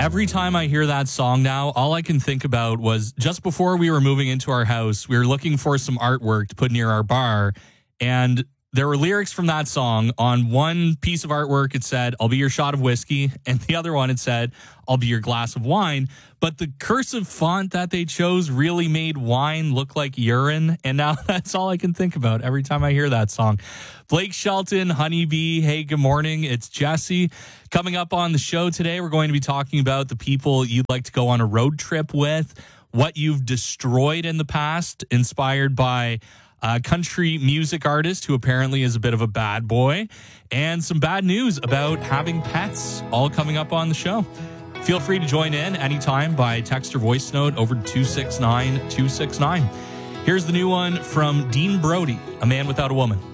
every time I hear that song now, all I can think about was just before we were moving into our house, we were looking for some artwork to put near our bar. And there were lyrics from that song. On one piece of artwork, it said, "I'll be your shot of whiskey." And the other one, it said, "I'll be your glass of wine." But the cursive font that they chose really made wine look like urine. And now that's all I can think about every time I hear that song. Blake Shelton, Honeybee. Hey, good morning. It's Jesse. Coming up on the show today, we're going to be talking about the people you'd like to go on a road trip with, what you've destroyed in the past, inspired by a country music artist who apparently is a bit of a bad boy, and some bad news about having pets, all coming up on the show. Feel free to join in anytime by text or voice note over to 269-269. Here's the new one from Dean Brody, A Man Without a Woman.